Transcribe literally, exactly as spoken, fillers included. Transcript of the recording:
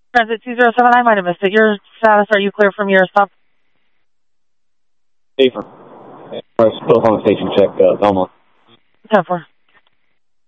Transit two zero seven, I might have missed it. Your status, are you clear from your stop? Safer. Still on the station check, uh, Belmont. ten four.